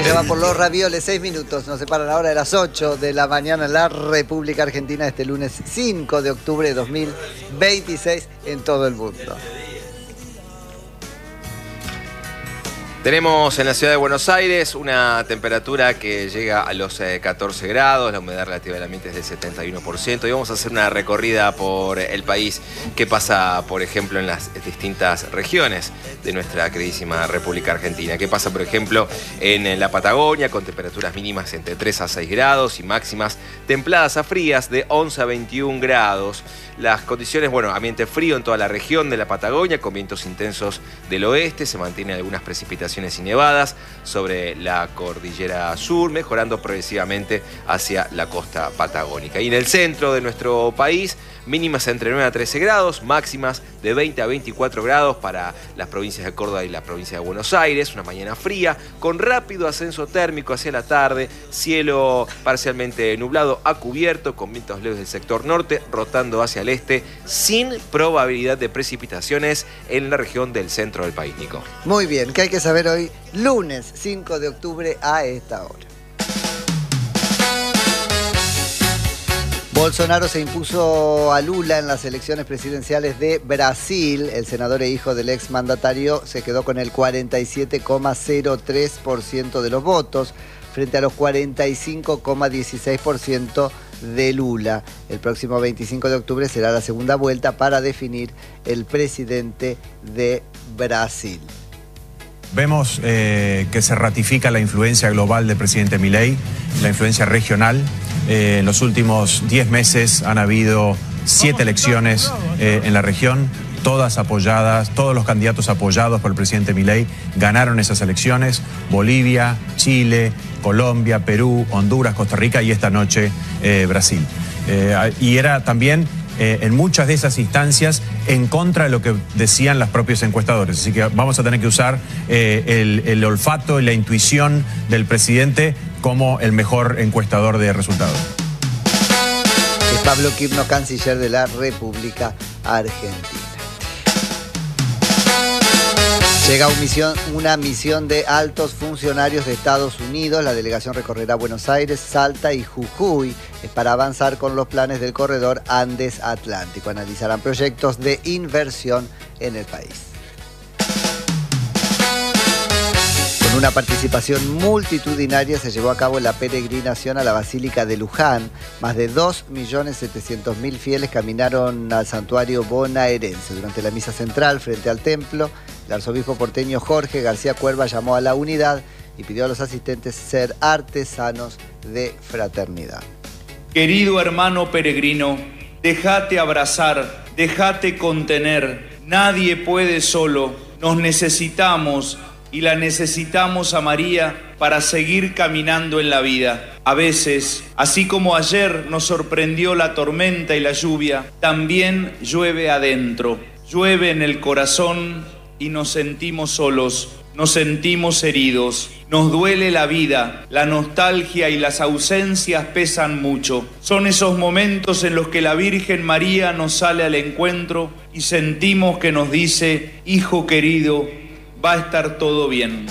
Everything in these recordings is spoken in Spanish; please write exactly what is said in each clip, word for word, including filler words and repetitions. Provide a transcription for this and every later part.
que ya va por los ravioles. Seis minutos nos separan ahora de las ocho de la mañana en la República Argentina este lunes cinco de octubre de dos mil veintiséis en todo el mundo. Tenemos en la ciudad de Buenos Aires una temperatura que llega a los eh, catorce grados, la humedad relativa del ambiente es del setenta y uno por ciento y vamos a hacer una recorrida por el país que pasa, por ejemplo, en las distintas regiones de nuestra queridísima República Argentina. ¿Qué pasa, por ejemplo, en la Patagonia con temperaturas mínimas entre tres a seis grados y máximas templadas a frías de once a veintiún grados? Las condiciones, bueno, ambiente frío en toda la región de la Patagonia con vientos intensos del oeste, se mantienen algunas precipitaciones y nevadas sobre la cordillera sur, mejorando progresivamente hacia la costa patagónica. Y en el centro de nuestro país, mínimas entre nueve a trece grados, máximas de veinte a veinticuatro grados para las provincias de Córdoba y la provincia de Buenos Aires. Una mañana fría, con rápido ascenso térmico hacia la tarde, cielo parcialmente nublado a cubierto, con vientos leves del sector norte, rotando hacia el este, sin probabilidad de precipitaciones en la región del centro del país, Nico. Muy bien, ¿qué hay que saber hoy? Lunes cinco de octubre a esta hora. Bolsonaro se impuso a Lula en las elecciones presidenciales de Brasil. El senador e hijo del exmandatario se quedó con el cuarenta y siete coma cero tres por ciento de los votos frente a los cuarenta y cinco coma dieciséis por ciento de Lula. El próximo veinticinco de octubre será la segunda vuelta para definir el presidente de Brasil. Vemos eh, que se ratifica la influencia global del presidente Milei, la influencia regional. Eh, en los últimos diez meses han habido siete elecciones eh, en la región, todas apoyadas, todos los candidatos apoyados por el presidente Milei ganaron esas elecciones. Bolivia, Chile, Colombia, Perú, Honduras, Costa Rica y esta noche eh, Brasil. Eh, y era también eh, en muchas de esas instancias en contra de lo que decían los propios encuestadores. Así que vamos a tener que usar eh, el, el olfato y la intuición del presidente como el mejor encuestador de resultados. Es Pablo Quirno, canciller de la República Argentina. Llega una misión, una misión de altos funcionarios de Estados Unidos. La delegación recorrerá Buenos Aires, Salta y Jujuy. Es para avanzar con los planes del corredor Andes-Atlántico. Analizarán proyectos de inversión en el país. Con una participación multitudinaria se llevó a cabo la peregrinación a la Basílica de Luján. Más de dos millones setecientos mil fieles caminaron al santuario bonaerense. Durante la misa central frente al templo, el arzobispo porteño Jorge García Cuerva llamó a la unidad y pidió a los asistentes ser artesanos de fraternidad. Querido hermano peregrino, déjate abrazar, déjate contener. Nadie puede solo. Nos necesitamos y la necesitamos a María para seguir caminando en la vida. A veces, así como ayer nos sorprendió la tormenta y la lluvia, también llueve adentro. Llueve en el corazón y nos sentimos solos, nos sentimos heridos, nos duele la vida, la nostalgia y las ausencias pesan mucho. Son esos momentos en los que la Virgen María nos sale al encuentro y sentimos que nos dice: hijo querido, va a estar todo bien.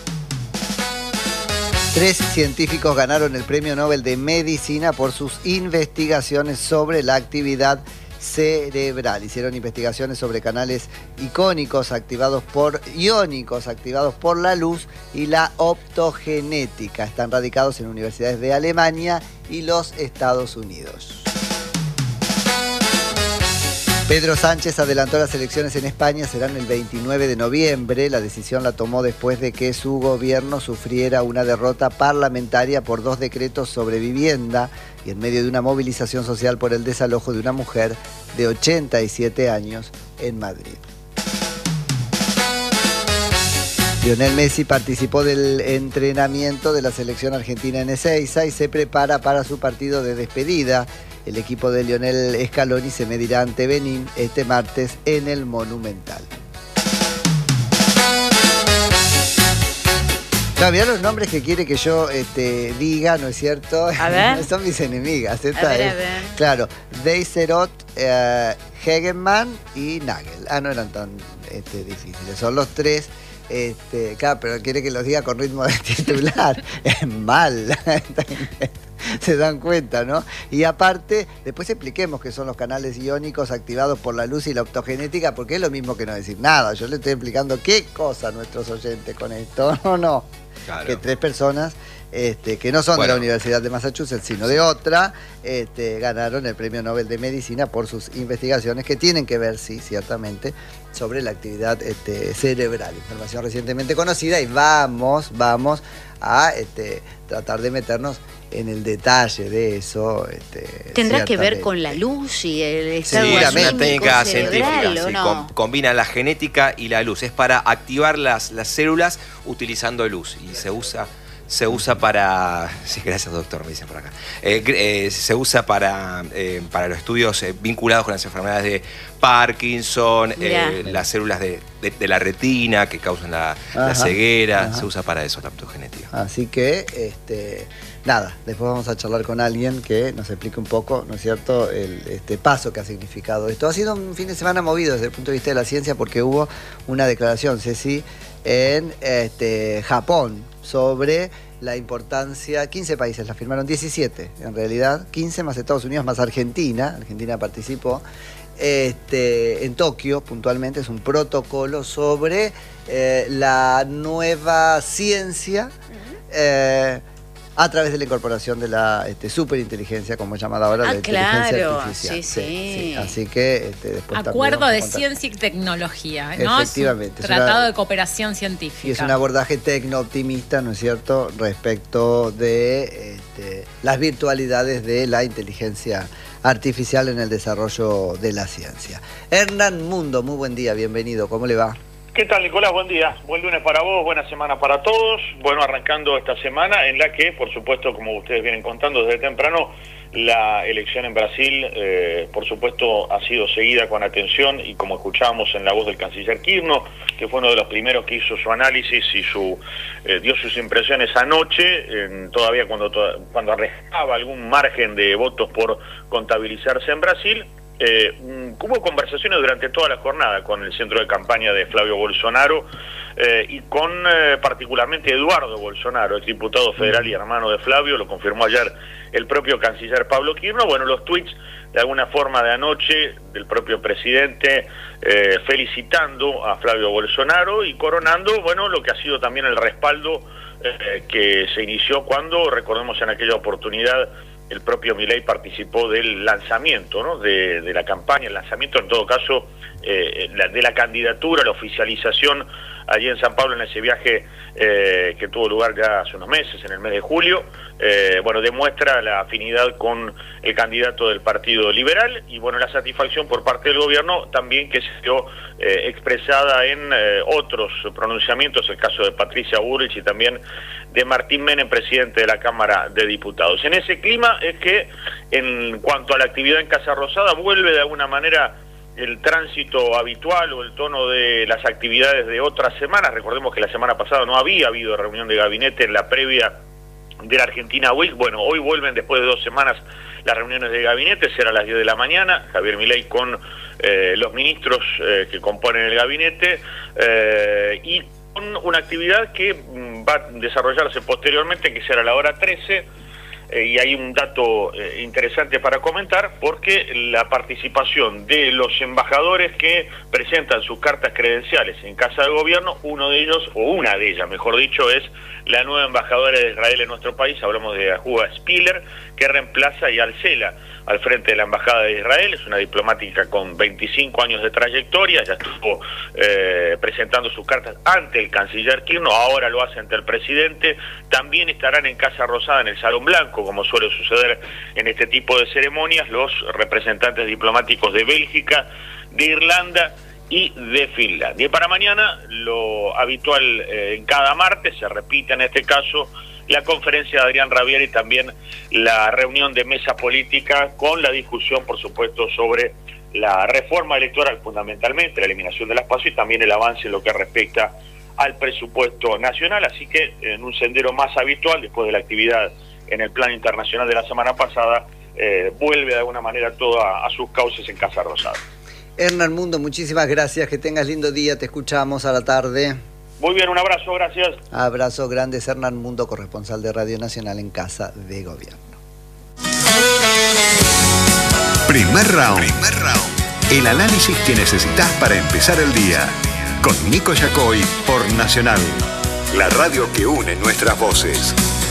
Tres científicos ganaron el Premio Nobel de Medicina por sus investigaciones sobre la actividad cerebral. Hicieron investigaciones sobre canales icónicos activados por iónicos activados por la luz y la optogenética. Están radicados en universidades de Alemania y los Estados Unidos. Pedro Sánchez adelantó las elecciones en España, serán el veintinueve de noviembre. La decisión la tomó después de que su gobierno sufriera una derrota parlamentaria por dos decretos sobre vivienda y en medio de una movilización social por el desalojo de una mujer de ochenta y siete años en Madrid. Lionel Messi participó del entrenamiento de la selección argentina en Ezeiza y se prepara para su partido de despedida. El equipo de Lionel Scaloni se medirá ante Benín este martes en el Monumental. Claro, mirá los nombres que quiere que yo este, diga, ¿no es cierto? A ver. Son mis enemigas. Esta a ver, es, a ver. Claro, Deiserot, eh, Hegemann y Nagel. Ah, no eran tan este, difíciles. Son los tres Este, claro, pero quiere que los diga con ritmo de titular. Es mal. Se dan cuenta, ¿no? Y aparte, después expliquemos qué son los canales iónicos activados por la luz y la optogenética, porque es lo mismo que no decir nada. Yo le estoy explicando qué cosa a nuestros oyentes con esto. No, no. Claro. Que tres personas este, que no son bueno. de la Universidad de Massachusetts, sino de otra, este, ganaron el Premio Nobel de Medicina por sus investigaciones que tienen que ver, sí, ciertamente, sobre la actividad este, cerebral. Información recientemente conocida y vamos, vamos a este, tratar de meternos en el detalle de eso. Este, ¿Tendrá que ver con la luz y el estado sí, anímico una técnica científica, ¿o sí, no? com combina la genética y la luz. Es para activar las, las células utilizando luz y se usa... Se usa para... Sí, gracias, doctor, me dicen por acá. Eh, eh, se usa para, eh, para los estudios eh, vinculados con las enfermedades de Parkinson, eh, las células de, de, de la retina que causan la, ajá, la ceguera. Ajá. Se usa para eso la optogenética. Así que, este, nada, después vamos a charlar con alguien que nos explique un poco, ¿no es cierto?, el este paso que ha significado esto. Ha sido un fin de semana movido desde el punto de vista de la ciencia porque hubo una declaración, Ceci, en este, Japón, sobre la importancia, quince países la firmaron, diecisiete en realidad, quince más Estados Unidos más Argentina, Argentina participó, este, en Tokio puntualmente, es un protocolo sobre eh, la nueva ciencia eh, a través de la incorporación de la este, superinteligencia, como es llamada ahora, ah, la claro, inteligencia artificial. Sí, sí. Sí, sí. Así que este, después Acuerdo de Ciencia y Tecnología, ¿no? Efectivamente. Es un tratado una, de cooperación científica. Y es un abordaje tecno-optimista, ¿no es cierto?, respecto de este, las virtualidades de la inteligencia artificial en el desarrollo de la ciencia. Hernán Mundo, muy buen día, bienvenido, ¿cómo le va? ¿Qué tal, Nicolás? Buen día. Buen lunes para vos, buena semana para todos. Bueno, arrancando esta semana en la que, por supuesto, como ustedes vienen contando desde temprano, la elección en Brasil, eh, por supuesto, ha sido seguida con atención y como escuchábamos en la voz del canciller Kirchner, que fue uno de los primeros que hizo su análisis y su eh, dio sus impresiones anoche, eh, todavía cuando, cuando restaba algún margen de votos por contabilizarse en Brasil. Eh, hubo conversaciones durante toda la jornada con el centro de campaña de Flavio Bolsonaro eh, y con eh, particularmente Eduardo Bolsonaro, el diputado federal y hermano de Flavio, lo confirmó ayer el propio canciller Pablo Kirchner. Bueno, los tweets de alguna forma de anoche del propio presidente eh, felicitando a Flavio Bolsonaro y coronando, bueno, lo que ha sido también el respaldo eh, que se inició cuando, recordemos en aquella oportunidad, el propio Milei participó del lanzamiento, ¿no?, de, de la campaña, el lanzamiento en todo caso eh, la, de la candidatura, la oficialización allí en San Pablo en ese viaje eh, que tuvo lugar ya hace unos meses, en el mes de julio. Eh, bueno, demuestra la afinidad con el candidato del Partido Liberal y bueno, la satisfacción por parte del gobierno también que se dio eh, expresada en eh, otros pronunciamientos, el caso de Patricia Bullrich y también de Martín Menem, presidente de la Cámara de Diputados. En ese clima es que en cuanto a la actividad en Casa Rosada vuelve de alguna manera el tránsito habitual o el tono de las actividades de otras semanas. Recordemos que la semana pasada no había habido reunión de gabinete en la previa de la Argentina Week. Bueno, hoy vuelven después de dos semanas las reuniones de gabinete, será a las diez de la mañana, Javier Milei con eh, los ministros eh, que componen el gabinete eh, y con una actividad que va a desarrollarse posteriormente, que será a la hora trece. Eh, y hay un dato eh, interesante para comentar, porque la participación de los embajadores que presentan sus cartas credenciales en Casa de Gobierno, uno de ellos, o una de ellas, mejor dicho, es la nueva embajadora de Israel en nuestro país, hablamos de Ahua Spiller, que reemplaza a Eyal Sela al frente de la Embajada de Israel. Es una diplomática con veinticinco años de trayectoria, ya estuvo eh, presentando sus cartas ante el canciller Kirchner, ahora lo hace ante el presidente. También estarán en Casa Rosada, en el Salón Blanco, como suele suceder en este tipo de ceremonias, los representantes diplomáticos de Bélgica, de Irlanda y de Finlandia. Y para mañana, lo habitual eh, en cada martes, se repite en este caso, la conferencia de Adrián Rabier y también la reunión de mesa política con la discusión, por supuesto, sobre la reforma electoral, fundamentalmente la eliminación de las PASO y también el avance en lo que respecta al presupuesto nacional. Así que en un sendero más habitual, después de la actividad en el plano internacional de la semana pasada, eh, vuelve de alguna manera todo a, a sus cauces en Casa Rosada. Hernán Mundo, muchísimas gracias, que tengas lindo día, te escuchamos a la tarde. Muy bien, un abrazo, gracias. Abrazo grande, Hernán Mundo, corresponsal de Radio Nacional en Casa de Gobierno. Primer round. Primer round. El análisis que necesitas para empezar el día. Con Nico Yacoy por Nacional. La radio que une nuestras voces.